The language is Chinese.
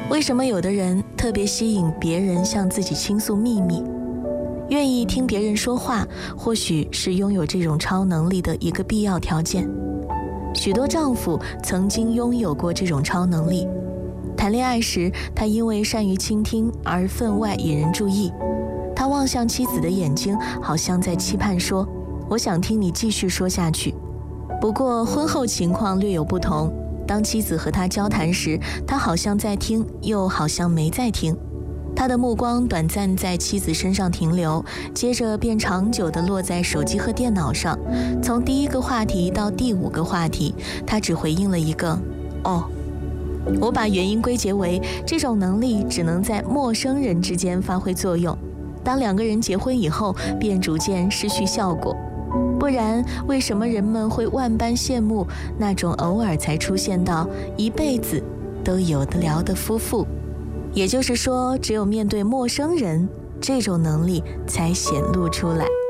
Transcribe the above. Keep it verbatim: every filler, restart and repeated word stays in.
为什么有的人特别吸引别人向自己倾诉秘密？愿意听别人说话，或许是拥有这种超能力的一个必要条件。许多丈夫曾经拥有过这种超能力。谈恋爱时，他因为善于倾听而分外引人注意。他望向妻子的眼睛，好像在期盼说：“我想听你继续说下去。”不过婚后情况略有不同。当妻子和他交谈时，他好像在听，又好像没在听。他的目光短暂在妻子身上停留，接着便长久地落在手机和电脑上。从第一个话题到第五个话题，他只回应了一个“哦”。我把原因归结为这种能力只能在陌生人之间发挥作用，当两个人结婚以后，便逐渐失去效果。不然，为什么人们会万般羡慕那种偶尔才出现到一辈子都有得聊的夫妇？也就是说，只有面对陌生人，这种能力才显露出来。